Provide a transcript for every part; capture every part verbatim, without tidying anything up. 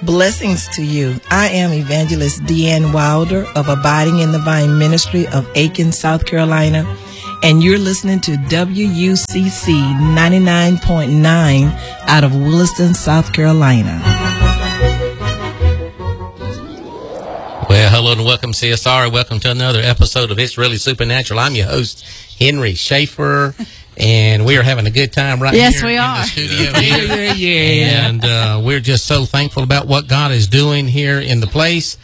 Blessings to you. I am Evangelist Deanne Wilder of Abiding in the Vine Ministry of Aiken, South Carolina, and you're listening to W U C C ninety-nine point nine out of Williston, South Carolina. Well, hello and welcome, C S R. Welcome to another episode of It's Really Supernatural. I'm your host, Henry Schaefer, and we are having a good time right yes, here we in are. the studio. yeah, yeah, yeah. And uh, we're just so thankful about what God is doing here in the place.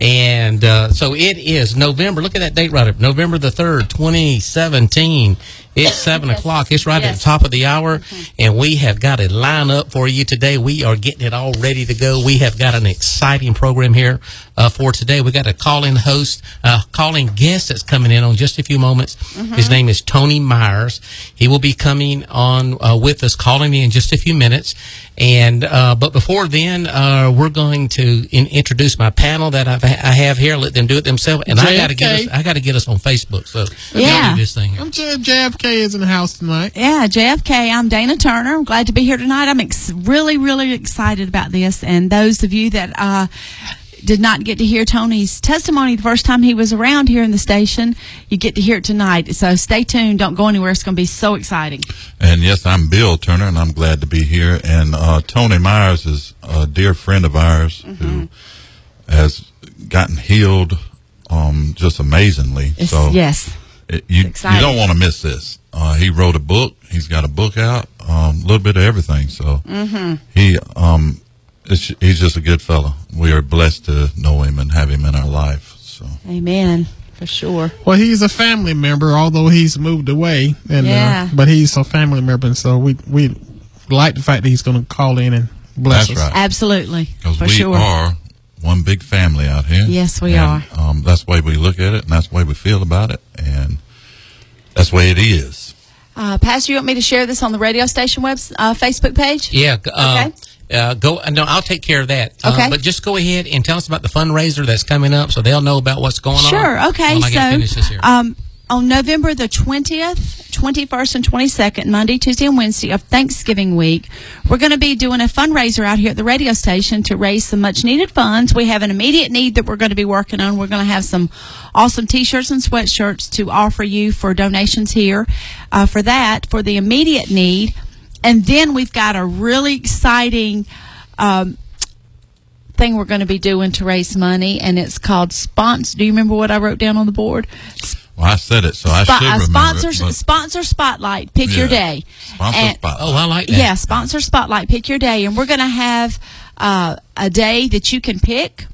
And uh, so it is November. Look at that date right up. November the third, twenty seventeen. It's seven yes. o'clock. It's right yes. at the top of the hour. Mm-hmm. And we have got a lineup for you today. We are getting it all ready to go. We have got an exciting program here uh, for today. We got a call-in host, uh, call-in guest that's coming in on just a few moments. Mm-hmm. His name is Tony Myers. He will be coming on uh, with us, calling in just a few minutes. And uh, but before then, uh, we're going to in- introduce my panel that I've, I have here. Let them do it themselves. And J F K. I got to get us. I got to get us on Facebook. So yeah, do this thing here. I'm J- JFK is in the house tonight. Yeah, J F K. I'm Dana Turner. I'm glad to be here tonight. I'm ex- really, really excited about this. And those of you that uh, did not get to hear Tony's testimony the first time he was around here in the station, you get to hear it tonight. So stay tuned. Don't go anywhere. It's going to be so exciting. And yes, I'm Bill Turner, and I'm glad to be here. And uh, Tony Myers is a dear friend of ours mm-hmm. who has gotten healed um, just amazingly. It's, so yes. It, you, you don't want to miss this. Uh, he wrote a book. He's got a book out, a um, little bit of everything. So mm-hmm. he um, it's, he's just a good fellow. We are blessed to know him and have him in our life. So amen, for sure. Well, he's a family member, although he's moved away. And, yeah. Uh, but he's a family member, and so we we like the fact that he's going to call in and bless That's us. right. Absolutely, because for we sure. are one big family out here. Yes, we and, are. Um, that's the way we look at it, and that's the way we feel about it, and that's the way it is. Uh, Pastor, you want me to share this on the radio station web uh, Facebook page? Yeah. Uh, okay. Uh, go. No, I'll take care of that. Okay. Uh, but just go ahead and tell us about the fundraiser that's coming up, so they'll know about what's going on. Sure. Okay. Well, I gotta finish this so, here. um, on November the twentieth, twenty-first, and twenty-second, Monday, Tuesday, and Wednesday of Thanksgiving week, we're going to be doing a fundraiser out here at the radio station to raise some much-needed funds. We have an immediate need that we're going to be working on. We're going to have some awesome T-shirts and sweatshirts to offer you for donations here uh, for that, for the immediate need. And then we've got a really exciting um, thing we're going to be doing to raise money, and it's called Sponsor. Do you remember what I wrote down on the board? Well, I said it, so I Spo- should uh, remember sponsor, it. But sponsor Spotlight. Pick yeah. your day. Sponsor and, Spotlight. Oh, I like that. Yeah, Sponsor Spotlight. Pick your day, and we're going to have uh, a day that you can pick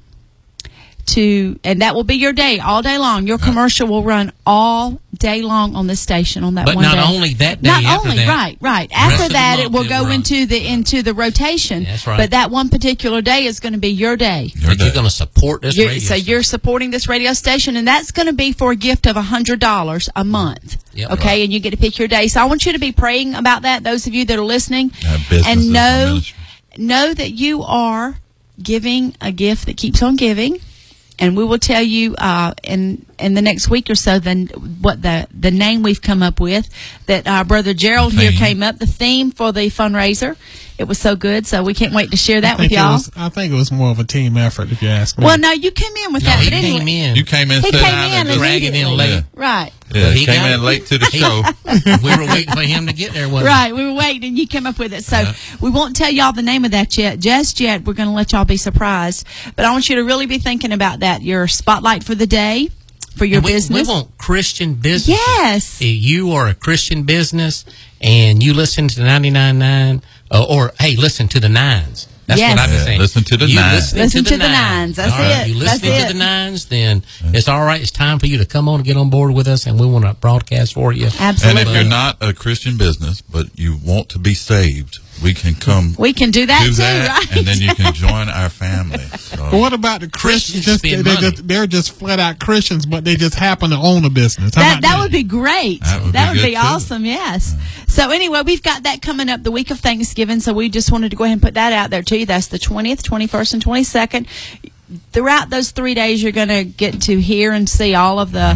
to, and that will be your day all day long. Your commercial will run all day long on this station on that but one not day. only that day. Not after only that, right, right. rest After of the that, month it will it'll go run. into the into the rotation. That's right. But that one particular day is going to be your day. Your But day. you're going to support this You're, radio so station. you're supporting this radio station, and that's going to be for a gift of one hundred dollars a month. Yep. Okay, Right. and you get to pick your day. So I want you to be praying about that, those of you that are listening, Yeah, businesses and and know, ministries. know that you are giving a gift that keeps on giving. And we will tell you uh, in in the next week or so then what the, the name we've come up with. That uh, Brother Gerald here Theme. came up, the theme for the fundraiser. It was so good, so we can't wait to share that I think with it y'all. was, I think it was more of a team effort, if you ask me. Well, no, you came in with No, that, he but anyway, came in. You came in, he sat came down, in and just- dragging in immediately. late. Right. Yeah, But he he came got in it. late to the show. we were waiting for him to get there, wasn't Right, we were waiting, and you came up with it. So Yeah. we won't tell y'all the name of that yet, just yet. We're going to let y'all be surprised. But I want you to really be thinking about that. Your spotlight for the day, for your And we, business. we want Christian business. Yes. If you are a Christian business and you listen to ninety-nine point nine, uh, or, hey, listen to the nines. That's Yes. what I've been Yeah, saying. listen to the you nines. Listening Listen to, to the, the nines. nines. That's All right. it. You That's listening it. to the nines, then it's all right. It's time for you to come on and get on board with us, and we want to broadcast for you. Absolutely. And if you're not a Christian business, but you want to be saved, we can come we can do that do too, that, right? and then you can join our family. So, But what about the Christians? Christians Just, spend they're, money. just, they're just flat out Christians, but they just happen to own a business. How That about that that? would be great. That would be That would good, be too. awesome. Yes. So anyway, we've got that coming up the week of Thanksgiving. So we just wanted to go ahead and put that out there to you. That's the twentieth, twenty-first, and twenty-second. Throughout those three days, you're going to get to hear and see all of the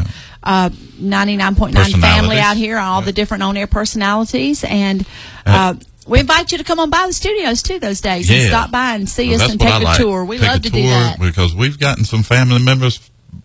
uh, ninety-nine point nine family Personalities. out here, all Right. the different on-air personalities. And uh, we invite you to come on by the studios, too, those days. And Yeah. stop by and see Well, us that's and what take I a like. tour. We Take love a to tour do that. because we've gotten some family members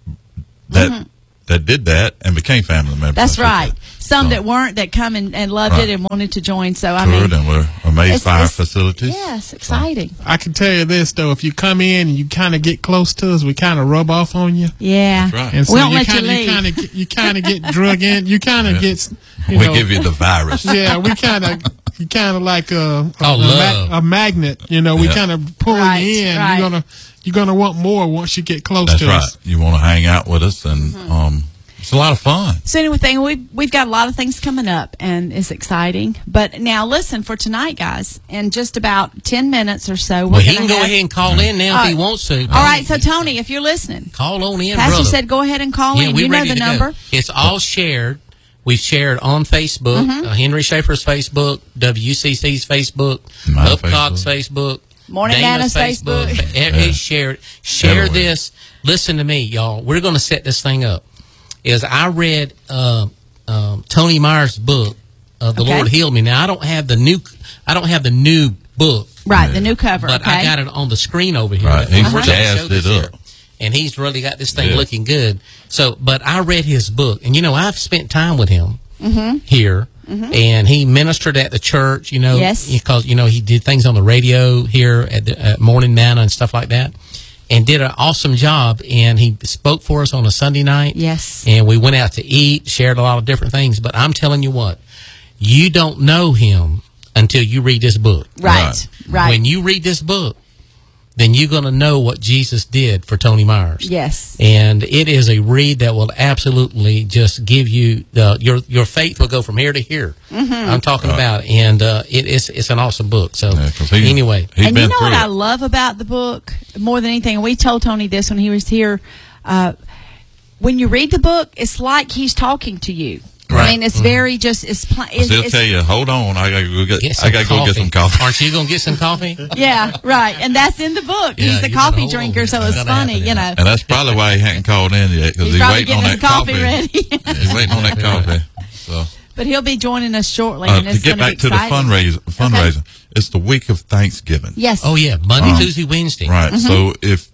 that Mm-hmm. that did that and became family members. That's I right. think. Some So, that weren't, that come and, and loved Right. it and wanted to join. So, I toured mean, and we're amazed it's- by our it's- facilities. yes, exciting. I can tell you this though, if you come in and you kind of get close to us, we kind of rub off on you, Yeah. That's right. and so We don't you let you kind of leave. you kind of get, you kind of get drug in. You kind of Yeah. get, you we know, give you the virus. yeah, we kind of. You kind of like a a, Oh, a, love. a magnet, you know. We Yeah. kind of pull Right, you in. right. You're gonna you're gonna want more once you get close That's to right. us. You want to hang out with us, and Mm-hmm. um, it's a lot of fun. So anyway, thing we've we've got a lot of things coming up, and it's exciting. But now, listen for tonight, guys. In just about ten minutes or so, we're Well, he gonna can go have- ahead and call in now if he Uh, wants to. All right, so Tony, if you're listening, Call on in, Pastor brother. said go ahead and call yeah, in. we're You know ready the to number. Go. It's all shared. We've shared on Facebook, Mm-hmm. uh, Henry Schaefer's Facebook, W C C's Facebook, My Upcock's Facebook, Morning Dana's Manna's Facebook. Facebook. Yeah. It's shared. Share Everywhere. this. Listen to me, y'all. We're going to set this thing up. Is I read uh, um, Tony Myers' book, uh, "The Okay. Lord Healed Me." Now I don't have the new. I don't have the new book, Right, the new cover. but okay. I got it on the screen over here. Right, We're he's gonna jazzed show this it up. here. And he's really got this thing Yeah. looking good. So, but I read his book, and you know, I've spent time with him Mm-hmm. here, and he ministered at the church. You know, Yes. because you know he did things on the radio here at the at Morning Manna and stuff like that, and did an awesome job. And he spoke for us on a Sunday night. Yes. And we went out to eat, shared a lot of different things. But I'm telling you what, you don't know him until you read this book. Right, right. When you read this book, then you're going to know what Jesus did for Tony Myers. Yes. And it is a read that will absolutely just give you the your your faith will go from here to here. Mm-hmm. I'm talking about, and uh, it is it's an awesome book. So Yeah, 'cause he- anyway, he's and been you know through what it. I love about the book more than anything, and we told Tony this when he was here, uh, when you read the book, it's like he's talking to you. I Right. mean, it's very just, it's, pl- it's, They'll it's tell you, hold on, I gotta go get, get I some gotta go get some coffee. Aren't you going to get some coffee? yeah, right. And that's in the book. Yeah, He's a you gotta coffee hold on. drinker, so It's it's gonna funny, happen, you yeah. know. And that's probably why he hadn't called in yet, because He's he's, probably waiting on getting that his coffee ready. He's waiting on that coffee. So, But he'll be joining us shortly, uh, and to it's get going back to to be the exciting. fundraiser, fundraiser, it's the week of Thanksgiving. Yes. Oh yeah, Monday, Um, Tuesday, Wednesday. Right. Mm-hmm. So if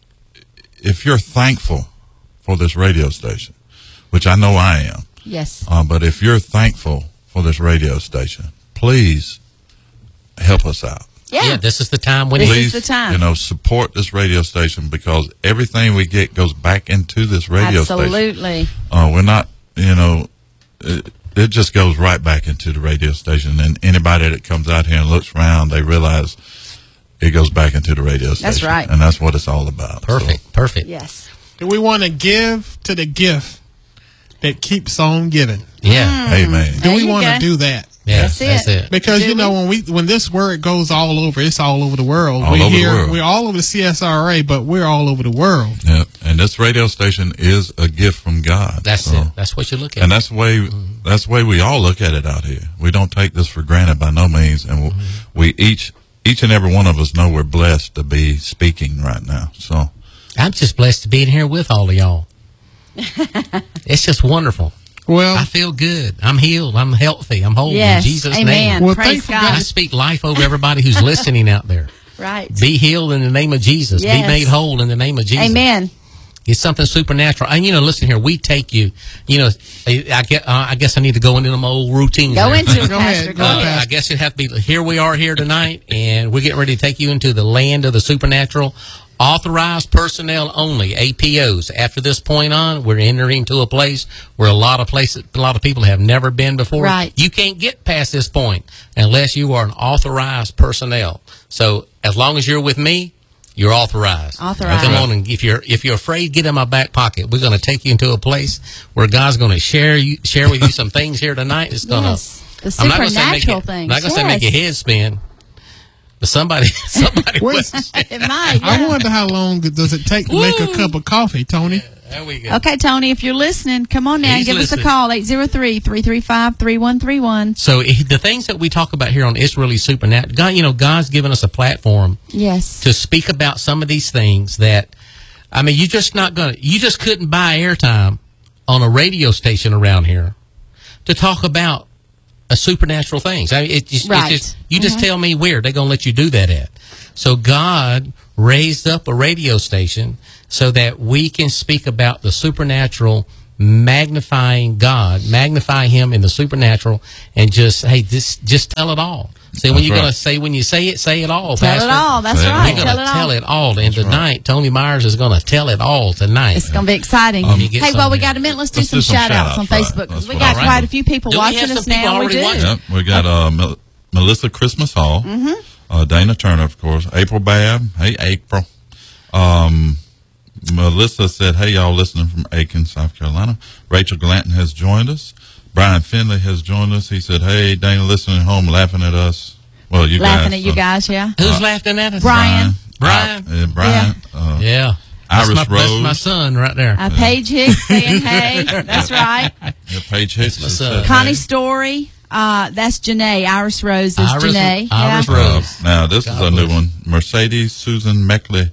if you're thankful for this radio station, which I know I am, Yes. uh, but if you're thankful for this radio station, please help us out. Yeah. Yeah, this is the time when This he, is Please, the time. you know, support this radio station because everything we get goes back into this radio station. Absolutely. Uh, we're not, you know, it, it just goes right back into the radio station. And anybody that comes out here and looks around, they realize it goes back into the radio station. That's right. And that's what it's all about. perfect, perfect. Yes. Do we want to give to the gift that keeps on giving? Yeah, So, amen. Do There we you want go. to do that? yeah, That's that's, it. it. Because Do you know we? when we when this word goes all over, it's all over the world. All we over the hear world. we're all over the C S R A, but we're all over the world. Yeah. And this radio station is a gift from God. That's So- it. That's what you look at. And that's the way that's the way we all look at it out here. We don't take this for granted by no means, and we, we each each and every one of us know we're blessed to be speaking right now. So I'm just blessed to be in here with all of y'all. It's just wonderful. Well, I feel good. I'm healed. I'm healthy. I'm whole Yes. in Jesus' Amen. name. Well, Praise thankful I God. speak life over everybody who's listening out there. Right. Be healed in the name of Jesus. Yes. Be made whole in the name of Jesus. Amen. It's something supernatural. And, you know, listen here. We take you, you know, I, I, guess, uh, I guess I need to go into my old routines. Go there. into it, Go Pastor. ahead. Go Go Uh, ahead. I guess it has to be, here we are here tonight, and we're getting ready to take you into the land of the supernatural. Authorized personnel only, A P Os. After this point on, we're entering to a place where a lot of places, a lot of people have never been before. Right. You can't get past this point unless you are an authorized personnel. So as long as you're with me, you're authorized. Authorized. Come on, and if you're if you're afraid, get in my back pocket. We're going to take you into a place where God's going to share you share with you some things here tonight. It's going to. Yes. The I'm not going to say make supernatural it, things. I'm not going to say make your Yes. head spin, but somebody somebody Wait. was. It might. I Yeah. wonder how long does it take to make a Woo. cup of coffee, Tony? There we go. Okay, Tony, if you're listening, come on now and He's give listening. us a call, eight zero three, three three five, three one three one. So eh, the things that we talk about here on It's Really Supernatural, God, you know, God's given us a platform Yes. to speak about some of these things that, I mean, you just not gonna, you just couldn't buy airtime on a radio station around here to talk about a supernatural things. I mean, it just, Right. it's just, you just tell me where they're going to let you do that at. So God raised up a radio station so that we can speak about the supernatural, magnifying God, magnify Him in the supernatural, and just, hey, just, just tell it all. See, when That's you're right. going to say, when you say it, say it all, Tell Pastor. it all. That's Say it right. We're Tell going it to tell all. it all. And tonight, Tony Myers is going to tell it all tonight. It's going to be exciting. Um, you get hey, some well, we here. got a minute. Let's do Let's some do some shout outs on shout-outs, right. Facebook. 'cause That's we what got I quite like. a few people Do we have watching some us people now. We already do. watching? Yep, we got uh, Mel- Melissa Christmas Hall, Mm-hmm. uh, Dana Turner, of course, April Babb. Hey, April. Um, Melissa said, hey, y'all listening from Aiken, South Carolina. Rachel Glanton has joined us. Brian Finley has joined us. He said, hey, Dana listening at home laughing at us. Well, you Laughing guys. at you uh, guys, yeah. Who's laughing at us? Brian. Brian. Uh, Brian. Uh, Yeah. That's Iris my, that's Rose. my son right there. Uh, Paige Hicks saying hey. That's right. Yeah, Paige Hicks. That's has what's up. said, Connie hey. Story. Uh, that's Janae. Iris Rose is Iris- Janae. Iris yeah. Rose. Uh, now, this God is a new bless. one. Mercedes Susan Meckley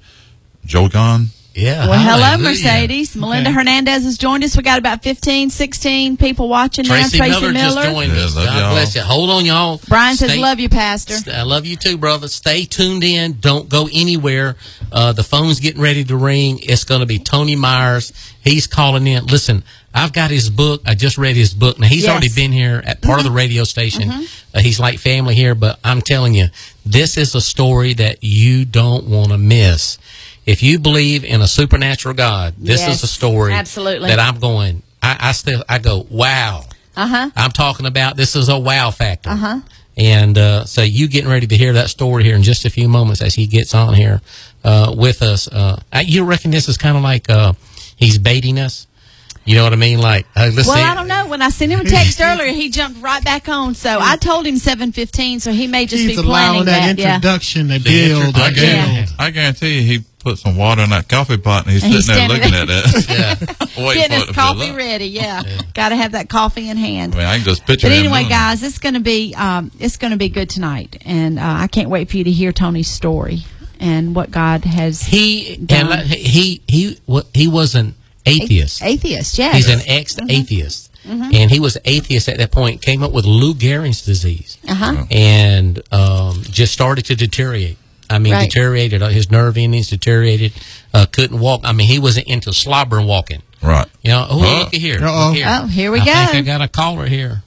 Jogan. Yeah. Well, hello, hallelujah. Mercedes. Melinda Hernandez has joined us. We got about fifteen, sixteen people watching Tracy, now. Tracy Miller, Miller. just joined Yeah, us. love God y'all. bless you. Hold on, y'all. Brian says, Stay- love you, Pastor. I love you too, brother. Stay tuned in. Don't go anywhere. Uh, the phone's getting ready to ring. It's going to be Tony Myers. He's calling in. Listen, I've got his book. I just read his book. Now, he's Yes. already been here at part of the radio station. Uh, he's like family here, but I'm telling you, this is a story that you don't want to miss. If you believe in a supernatural God, this Yes, is a story absolutely. that I'm going, I, I still, I go, wow. Uh-huh. I'm talking about this is a wow factor. Uh-huh. And uh, so you getting ready to hear that story here in just a few moments as he gets on here uh, with us. Uh, I, you reckon this is kind of like uh, he's baiting us? You know what I mean? Like, uh, let's Well, see. I don't know. When I sent him a text earlier, he jumped right back on. So I told him seven fifteen, so he may just He's be planning allowing that, that. Yeah. introduction to The build. I, and introduction. guarantee, build. I guarantee you he put some water in that coffee pot and he's And sitting he's there standing looking at that. Yeah. waiting Getting for it his to coffee fill up. ready. Yeah. Got to have that coffee in hand. I mean, I can just picture But him anyway, doing it. guys, it's going to be um, it's going to be good tonight, and uh, I can't wait for you to hear Tony's story and what God has. He Done. and like, he he wa- he was an atheist. Atheist, yes. He's an ex-atheist, and he was atheist at that point. Came up with Lou Gehrig's disease, Uh-huh. and um, just started to deteriorate. I mean, Right. deteriorated. uh, His nerve endings deteriorated. Uh, couldn't walk. I mean, he wasn't into slobbering walking. Right. You know, oh, Oh. look at here. Uh-oh. Look here. Oh, here we I go. think I got a caller here.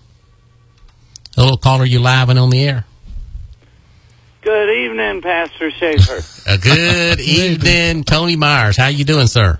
Hello, caller. You live and on the air. Good evening, Pastor Schaefer. A good evening, Tony Myers. How you doing, sir?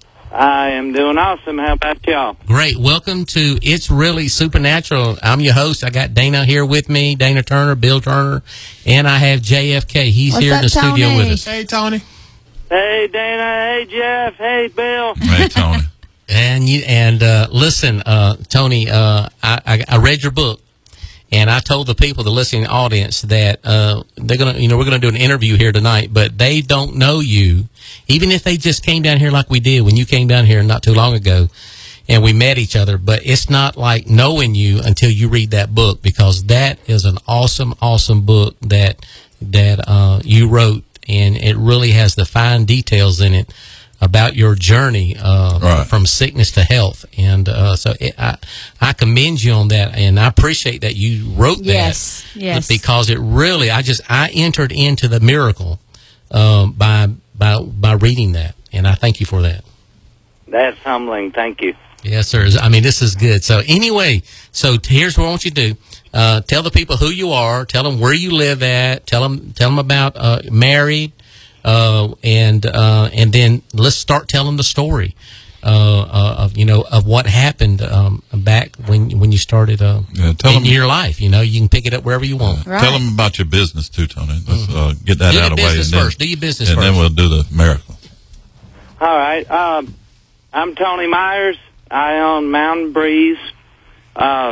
I am doing awesome. How about y'all? Great. Welcome to It's Really Supernatural. I'm your host. I got Dana here with me, Dana Turner, Bill Turner, and I have J F K. He's What's here in up, the studio Tony? with us. Hey, Tony. Hey, Dana. Hey, Jeff. Hey, Bill. Hey, Tony. And you and uh, listen, uh, Tony, uh, I, I, I read your book, and I told the people, the listening audience, that uh, they're gonna, you know, we're gonna do an interview here tonight, but they don't know you, even if they just came down here like we did when you came down here not too long ago, and we met each other. But it's not like knowing you until you read that book, because that is an awesome, awesome book that that uh, you wrote, and it really has the fine details in it about your journey uh, Right. from sickness to health. And uh, so it, I, I commend you on that, and I appreciate that you wrote that. Yes, yes. Because it really, I just, I entered into the miracle um, by, by, by reading that, and I thank you for that. That's humbling. Thank you. Yes, sir. I mean, this is good. So anyway, so here's what I want you to do. Uh, tell the people who you are. Tell them where you live at. Tell them, tell them about uh, married. Uh, and uh, and then let's start telling the story uh, uh, of you know of what happened um, back when when you started uh, Yeah, tell in them- your life. You know, you can pick it up wherever you want. Right. Tell them about your business too, Tony. Let's uh, get that Do out your of the way. business and then- first. Do your business and first. then we'll do the miracle. All right. Um, I'm Tony Myers. I own Mountain Breeze. Uh,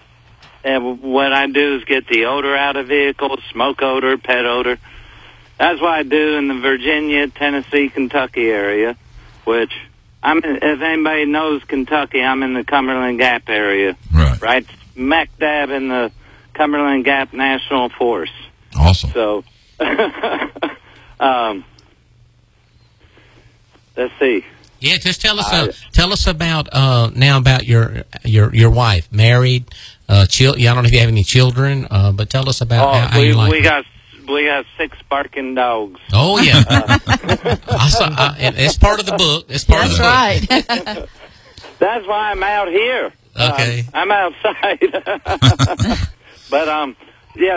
and what I do is get the odor out of vehicles, smoke odor, pet odor. That's what I do in the Virginia, Tennessee, Kentucky area, which I'm. If anybody knows Kentucky, I'm in the Cumberland Gap area, Right. right smack dab in the Cumberland Gap National Forest. Awesome. So, um, let's see. Yeah, just tell us. Uh, tell us about uh, now about your your your wife, married, uh, chil- I don't know if you have any children, uh, but tell us about Oh, how, how we you like. we her. got we got six barking dogs. Oh yeah, I saw, I, it's part of the book. It's part That's of the book. right. That's why I'm out here. Okay. Um, I'm outside. But um,